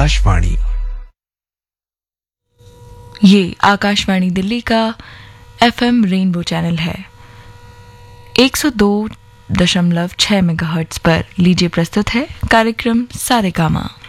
आकाशवाणी। ये आकाशवाणी दिल्ली का FM rainbow channel है। 102.6 मेगाहर्ट्ज पर लीजिए प्रस्तुत है कार्यक्रम सारेगामा।